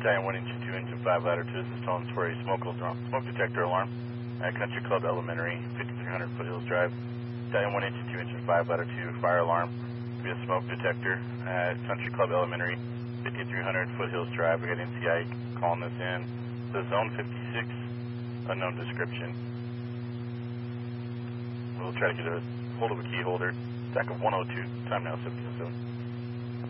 Battalion 1 Engine 2 Engine 5 Ladder 2, this is Tones for a smoke detector alarm at Country Club Elementary, 5300 Foothills Drive. Battalion 1 Engine 2 Engine 5 Ladder 2, fire alarm via smoke detector at Country Club Elementary, 5300 Foothills Drive. We got NCI calling this in. The Zone 56, unknown description. We'll try to get a hold of a key holder. Stack of 102, time now 707.